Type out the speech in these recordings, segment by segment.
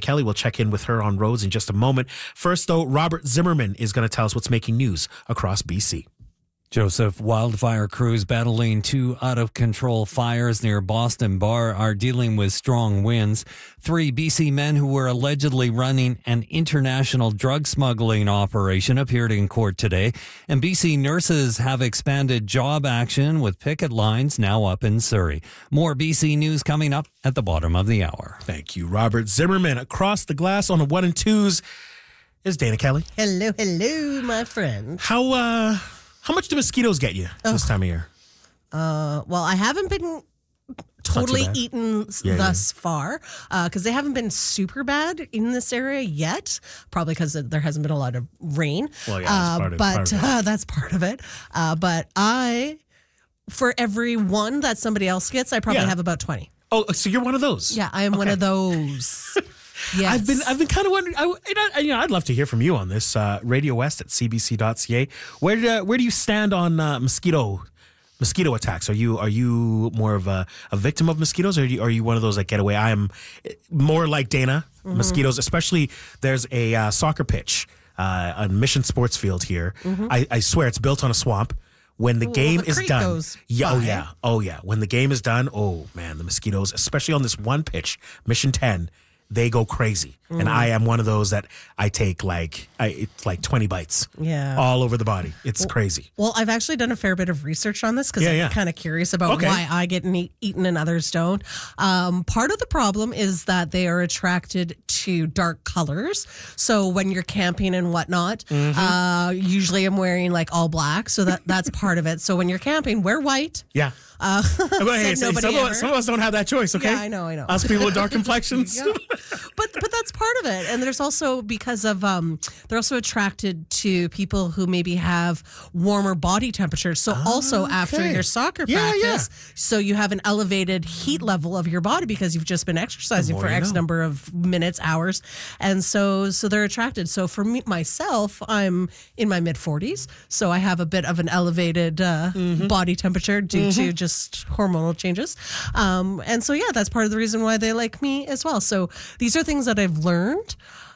Kelly. We'll check in with her on roads in just a moment. First, though, Robert Zimmerman is going to tell us what's making news across BC. Joseph, wildfire crews battling two out-of-control fires near Boston Bar are dealing with strong winds. 3 BC men who were allegedly running an international drug smuggling operation appeared in court today. And BC nurses have expanded job action with picket lines now up in Surrey. More BC news coming up at the bottom of the hour. Thank you, Robert Zimmerman. Across the glass on the 1 and 2s is Dana Kelly. Hello, my friend. How much do mosquitoes get you this time of year? Well, I haven't been totally eaten thus far because they haven't been super bad in this area yet, probably because there hasn't been a lot of rain. Well, yeah, that's part of it. But for every one that somebody else gets, I probably have about 20. Oh, so you're one of those? Yeah, I am one of those. Yes. I've been kind of wondering. I'd love to hear from you on this. Radio West at cbc.ca. Where do you stand on mosquito attacks? Are you more of a victim of mosquitoes, or are you one of those that get away? I am more like Dana. Mm-hmm. Mosquitoes, especially there's a soccer pitch on Mission Sports Field here. Mm-hmm. I swear it's built on a swamp. When the game is done, oh yeah. When the game is done, oh man, the mosquitoes, especially on this one pitch, Mission 10. They go crazy. And I am one of those that I take it's like 20 bites all over the body. It's crazy. Well, I've actually done a fair bit of research on this because I'm kind of curious about why I get eaten and others don't. Part of the problem is that they are attracted to dark colors. So when you're camping and whatnot, usually I'm wearing like all black. So that's part of it. So when you're camping, wear white. Yeah. Some of us don't have that choice, okay? Yeah, I know. Us people with dark complexions. But that's part of it. And there's also because of they're also attracted to people who maybe have warmer body temperatures. So also after your soccer practice, so you have an elevated heat level of your body because you've just been exercising for X number of minutes, hours. And so they're attracted. So for me myself, I'm in my mid 40s, so I have a bit of an elevated body temperature due to just hormonal changes. And so that's part of the reason why they like me as well. So these are things that I've learned,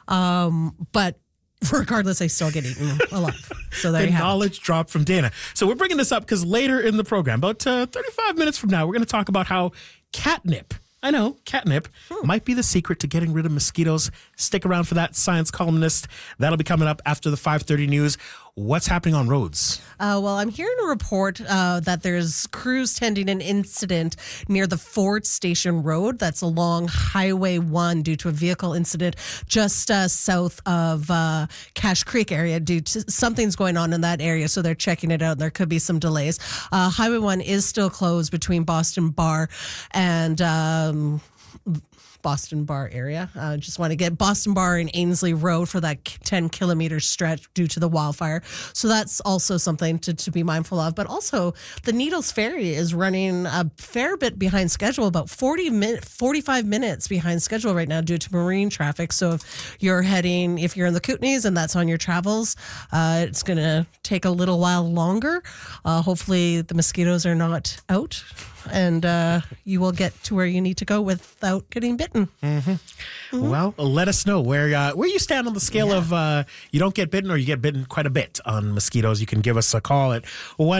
but regardless, I still get eaten alive. So there you have it. Knowledge drop from Dana. So we're bringing this up because later in the program, about 35 minutes from now, we're going to talk about how catnip might be the secret to getting rid of mosquitoes. Stick around for that, science columnist. That'll be coming up after the 5:30 news. What's happening on roads? Well, I'm hearing a report that there's crews tending an incident near the Ford Station Road. That's along Highway 1 due to a vehicle incident just south of Cache Creek area due to something's going on in that area. So they're checking it out. There could be some delays. Highway 1 is still closed between Boston Bar and Boston Bar area. Just want to get Boston Bar and Ainsley Road for that 10-kilometer stretch due to the wildfire. So that's also something to be mindful of. But also, the Needles Ferry is running a fair bit behind schedule, about 45 minutes behind schedule right now due to marine traffic. So if you're in the Kootenays and that's on your travels, it's going to take a little while longer. Hopefully the mosquitoes are not out and you will get to where you need to go without getting bitten. Well, let us know where you stand on the scale of you don't get bitten or you get bitten quite a bit on mosquitoes. You can give us a call at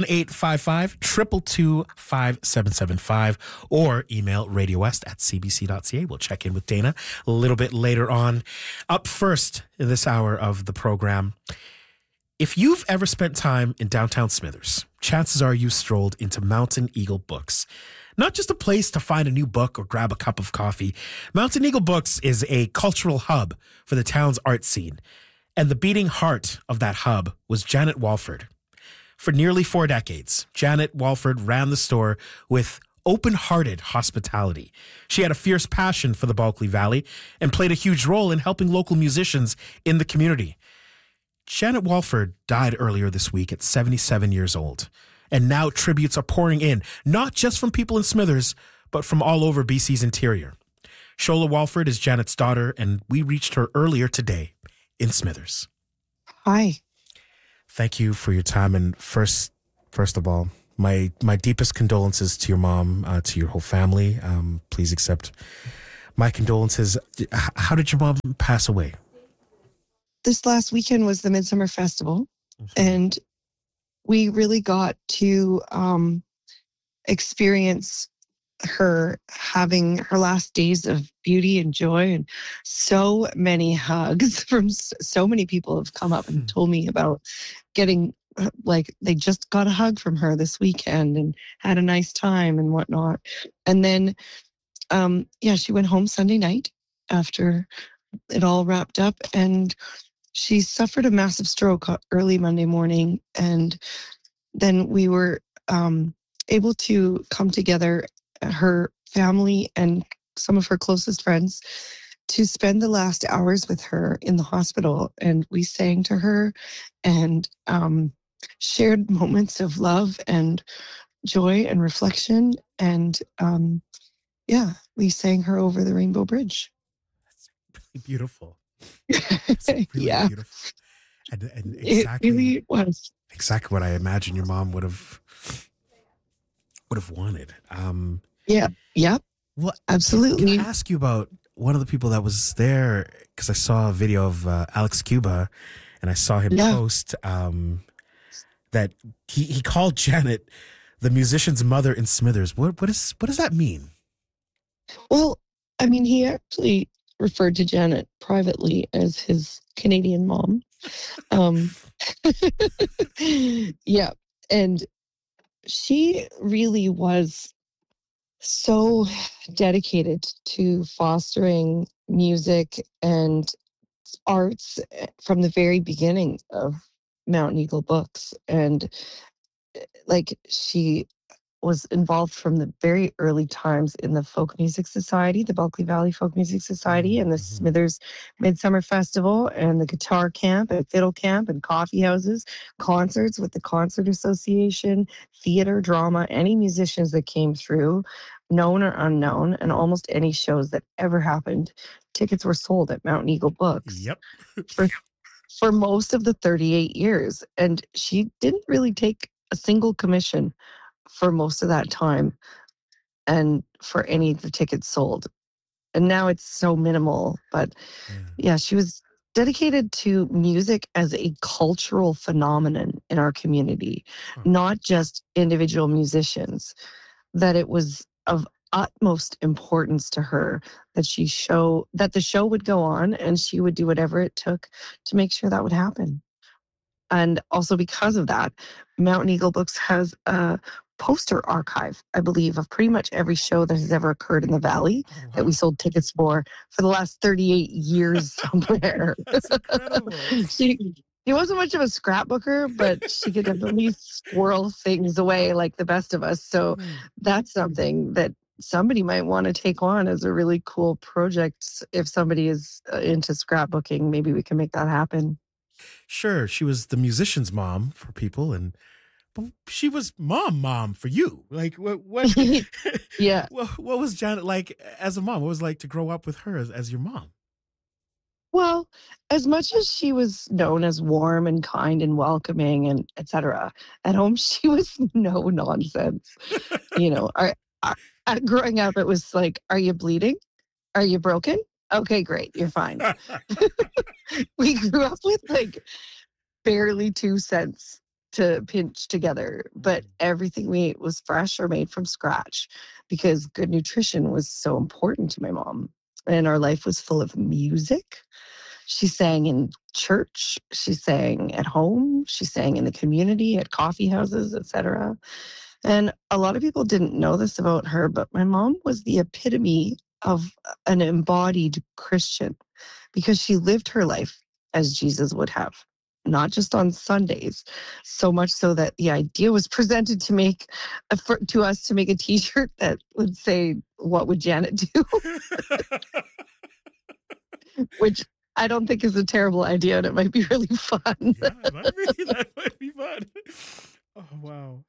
1-855-222-5775 or email radiowest@cbc.ca. We'll check in with Dana a little bit later on. Up first in this hour of the program, if you've ever spent time in downtown Smithers, chances are you strolled into Mountain Eagle Books. Not just a place to find a new book or grab a cup of coffee. Mountain Eagle Books is a cultural hub for the town's art scene. And the beating heart of that hub was Janet Walford. For nearly 4 decades, Janet Walford ran the store with open-hearted hospitality. She had a fierce passion for the Bulkley Valley and played a huge role in helping local musicians in the community. Janet Walford died earlier this week at 77 years old. And now tributes are pouring in, not just from people in Smithers, but from all over BC's interior. Shola Walford is Janet's daughter, and we reached her earlier today in Smithers. Hi. Thank you for your time. And first of all, my deepest condolences to your mom, to your whole family. Please accept My condolences. How did your mom pass away? This last weekend was the Midsummer Festival, and we really got to experience her having her last days of beauty and joy, and so many hugs from so many people have come up and told me about getting like they just got a hug from her this weekend and had a nice time and whatnot. And then she went home Sunday night after it all wrapped up, and she suffered a massive stroke early Monday morning. And then we were able to come together, her family and some of her closest friends, to spend the last hours with her in the hospital. And we sang to her and shared moments of love and joy and reflection. And we sang her over the Rainbow Bridge. That's really beautiful. It's really beautiful. And exactly, it really was. Exactly what I imagine your mom would have wanted. Yeah. Well, absolutely. Can I ask you about one of the people that was there? Because I saw a video of Alex Cuba, and I saw him post that he called Janet the musician's mother in Smithers. What does that mean? Well, I mean, he actually referred to Janet privately as his Canadian mom. Yeah. And she really was so dedicated to fostering music and arts from the very beginning of Mountain Eagle Books. And like she was involved from the very early times in the Folk Music Society, the Bulkley Valley Folk Music Society, and the Smithers Midsummer Festival, and the guitar camp and fiddle camp and coffee houses, concerts with the Concert Association, theater, drama, any musicians that came through, known or unknown, and almost any shows that ever happened. Tickets were sold at Mountain Eagle Books. Yep. for most of the 38 years. And she didn't really take a single commission for most of that time and for any of the tickets sold. And now it's so minimal. But she was dedicated to music as a cultural phenomenon in our community, not just individual musicians, that it was of utmost importance to her that the show would go on, and she would do whatever it took to make sure that would happen. And also because of that, Mountain Eagle Books has a poster archive, I believe, of pretty much every show that has ever occurred in the Valley that we sold tickets for the last 38 years somewhere. That's incredible. She wasn't much of a scrapbooker, but she could definitely squirrel things away like the best of us. So that's something that somebody might want to take on as a really cool project. If somebody is into scrapbooking, maybe we can make that happen. Sure, she was the musician's mom for people, but she was mom for you. Like what? Yeah. What was Janet like as a mom? What was it like to grow up with her as your mom? Well, as much as she was known as warm and kind and welcoming and etc., at home she was no nonsense. Growing up, it was like, "Are you bleeding? Are you broken? Okay, great, you're fine." We grew up with like barely 2 cents to pinch together, but everything we ate was fresh or made from scratch because good nutrition was so important to my mom. And our life was full of music. She sang in church, she sang at home, she sang in the community, at coffee houses, etc. And a lot of people didn't know this about her, but my mom was the epitome of an embodied Christian because she lived her life as Jesus would have, not just on Sundays, so much so that the idea was presented to us to make a T-shirt that would say, "What would Janet do?" Which I don't think is a terrible idea, and it might be really fun. Yeah, that might be fun. Oh, wow.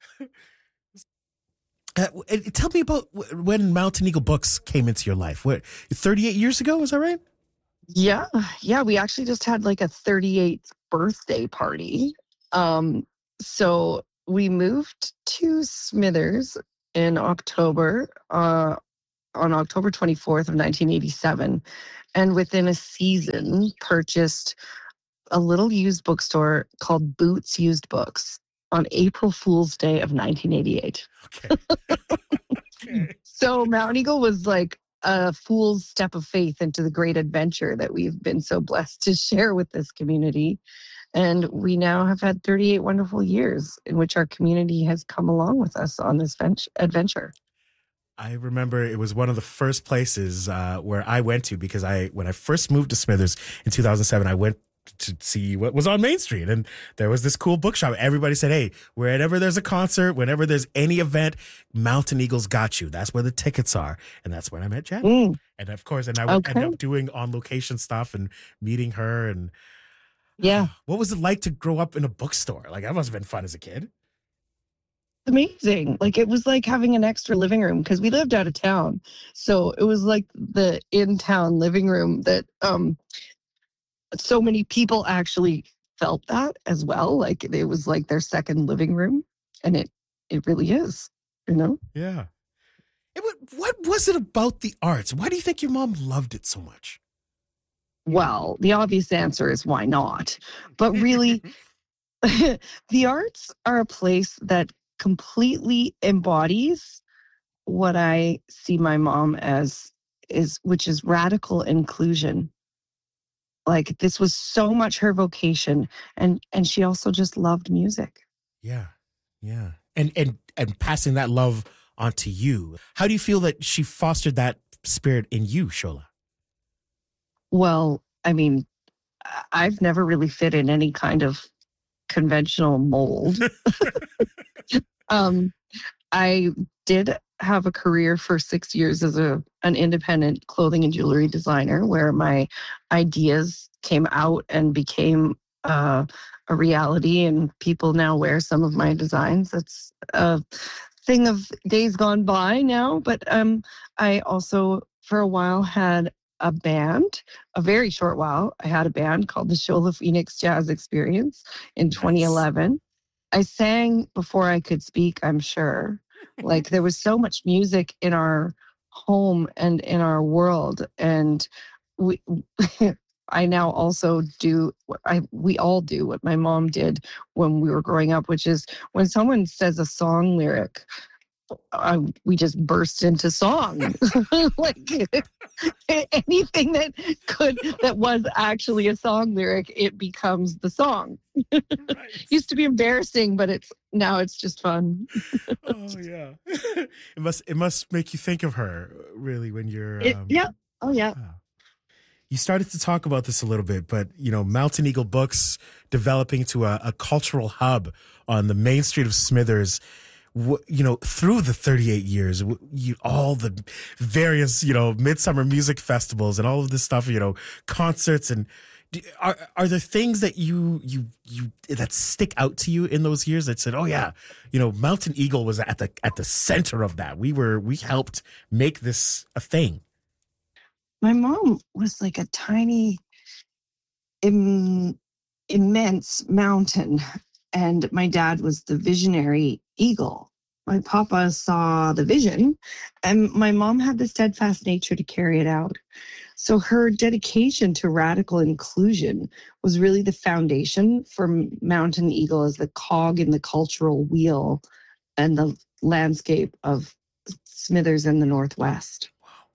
Tell me about when Mountain Eagle Books came into your life. 38 years ago, was that right? Yeah. We actually just had like a 38th birthday party. So we moved to Smithers in October on October 24th of 1987, and within a season purchased a little used bookstore called Boots Used Books on April Fool's Day of 1988. Okay. Okay. So Mount Eagle was like a fool's step of faith into the great adventure that we've been so blessed to share with this community. And we now have had 38 wonderful years in which our community has come along with us on this adventure. I remember it was one of the first places where I went to because when I first moved to Smithers in 2007, I went to see what was on Main Street, and there was this cool bookshop. Everybody said, hey, whenever there's a concert, whenever there's any event, Mountain Eagle's got you. That's where the tickets are. And that's when I met Jen. And of course, and I would end up doing on location stuff and meeting her. And yeah, what was it like to grow up in a bookstore? Like, that must have been fun as a kid. Amazing. Like, it was like having an extra living room because we lived out of town. So it was like the in-town living room that so many people actually felt that as well. Like, it was like their second living room, and it really is, you know? Yeah. What was it about the arts? Why do you think your mom loved it so much? Well, the obvious answer is why not? But really, the arts are a place that completely embodies what I see my mom as, which is radical inclusion. Like, this was so much her vocation, and she also just loved music. Yeah. And passing that love onto you. How do you feel that she fostered that spirit in you, Shola? Well, I mean, I've never really fit in any kind of conventional mold. I did have a career for 6 years as an independent clothing and jewelry designer, where my ideas came out and became a reality, and people now wear some of my designs. That's a thing of days gone by now. But I also, for a while, had a band. A very short while, I had a band called the Shola Phoenix Jazz Experience in 2011. I sang before I could speak, I'm sure. Like, there was so much music in our home and in our world. And I now also do we all do what my mom did when we were growing up, which is when someone says a song lyric, we just burst into song. Like, anything that was actually a song lyric, it becomes the song. Right. Used to be embarrassing, but now it's just fun. Oh yeah. It must make you think of her, really, when you're yeah. Oh yeah. You started to talk about this a little bit, but Mountain Eagle Books developing to a cultural hub on the main street of Smithers. Through the 38 years, all the various, midsummer music festivals and all of this stuff, concerts, and are there things that you that stick out to you in those years that said, oh yeah, Mountain Eagle was at the center of that. We helped make this a thing. My mom was like a tiny, immense mountain. And my dad was the visionary eagle. My papa saw the vision, and my mom had the steadfast nature to carry it out. So her dedication to radical inclusion was really the foundation for Mountain Eagle as the cog in the cultural wheel and the landscape of Smithers and the Northwest.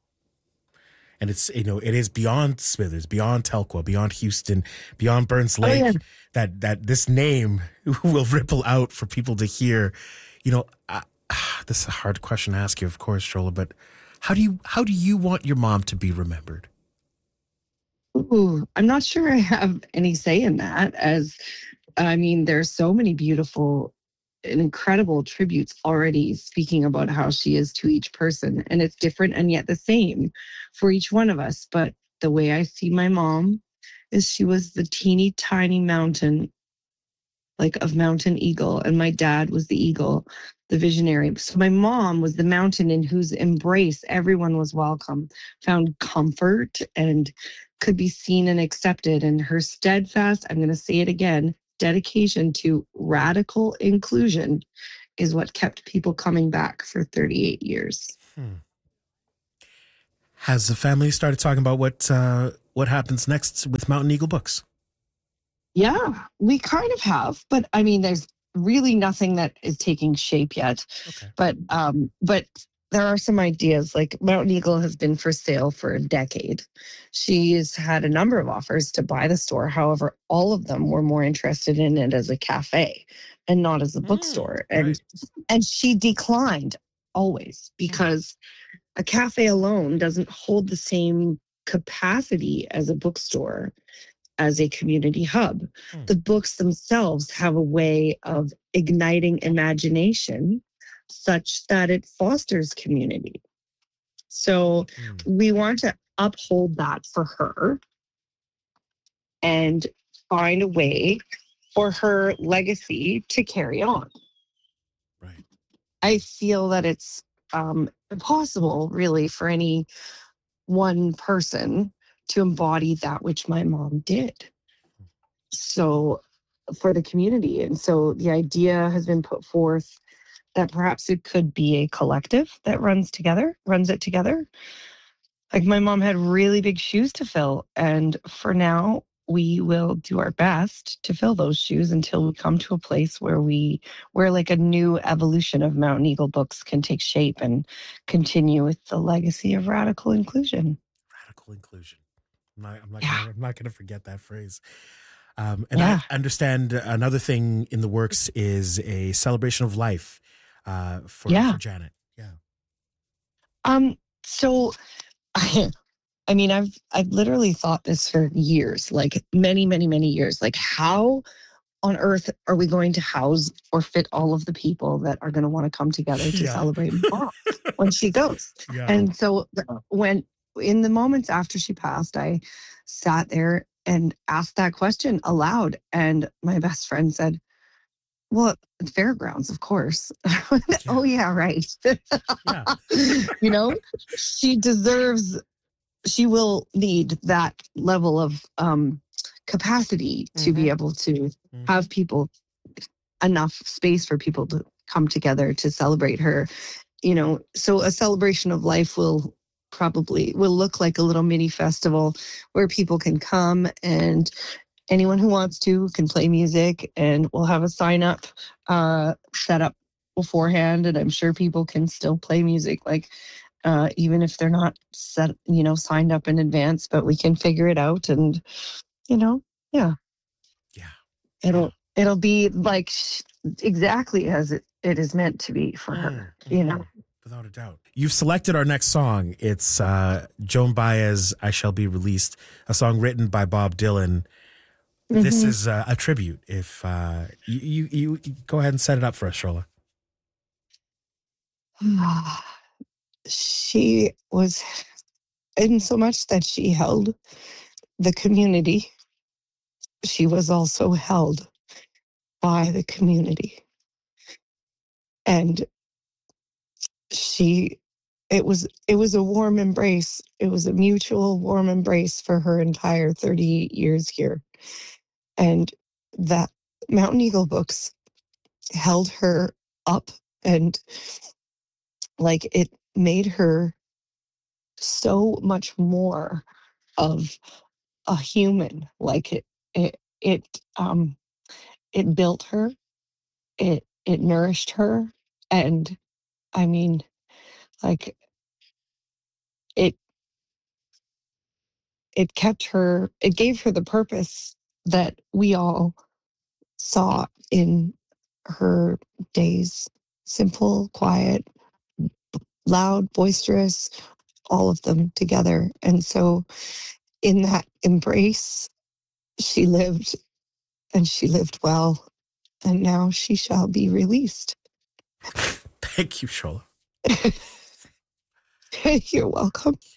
And it's, it is beyond Smithers, beyond Telkwa, beyond Houston, beyond Burns Lake, that this name will ripple out for people to hear. This is a hard question to ask you, of course, Shola, but how do you want your mom to be remembered? Ooh, I'm not sure I have any say in that, there's so many beautiful and incredible tributes already speaking about how she is to each person, and it's different and yet the same for each one of us. But the way I see my mom is she was the teeny tiny mountain, like, of Mountain Eagle, and my dad was the eagle, the visionary. So my mom was the mountain in whose embrace everyone was welcome, found comfort, and could be seen and accepted. And her steadfast, I'm going to say it again, dedication to radical inclusion is what kept people coming back for 38 years. Has the family started talking about what happens next with Mountain Eagle Books? Yeah, we kind of have, but I mean, there's really nothing that is taking shape yet. Okay. But there are some ideas. Like Mountain Eagle has been for sale for a decade. She's had a number of offers to buy the store. However, all of them were more interested in it as a cafe and not as a bookstore. Right. And she declined always because a cafe alone doesn't hold the same capacity as a bookstore, as a community hub. The books themselves have a way of igniting imagination such that it fosters community. So we want to uphold that for her and find a way for her legacy to carry on. Right. I feel that it's impossible, really, for any one person to embody that which my mom did. So, for the community. And so the idea has been put forth that perhaps it could be a collective that runs it together. Like my mom had really big shoes to fill. And for now, we will do our best to fill those shoes until we come to a place where like a new evolution of Mountain Eagle Books can take shape and continue with the legacy of radical inclusion. Radical inclusion. I'm not going to forget that phrase. I understand another thing in the works is a celebration of life for Janet. Yeah. So I mean, I've literally thought this for years, like many, many, many years. Like, how on earth are we going to house or fit all of the people that are going to want to come together to celebrate mom when she goes? Yeah. And so when in the moments after she passed, I sat there and asked that question aloud, and my best friend said, "Well, fairgrounds, of course." Oh yeah, right. Yeah. You know, she will need that level of capacity to be able to have people, enough space for people to come together to celebrate her. You know, so a celebration of life will look like a little mini festival where people can come, and anyone who wants to can play music, and we'll have a sign up set up beforehand, and I'm sure people can still play music, like even if they're not signed up in advance, but we can figure it out. And it'll be like exactly as it is meant to be for her, without a doubt. You've selected our next song. It's Joan Baez, I Shall Be Released, a song written by Bob Dylan. This is a tribute. If you go ahead and set it up for us, Shola. She was, in so much that she held the community, she was also held by the community. And it was a warm embrace. It was a mutual warm embrace for her entire 38 years here. And that Mountain Eagle Books held her up, and like it made her so much more of a human. Like it built her, it nourished her, and I mean, like it kept her, it gave her the purpose that we all saw in her days. Simple, quiet, loud, boisterous, all of them together. And so in that embrace, she lived, and she lived well, and now she shall be released. Thank you, Shola. You're welcome.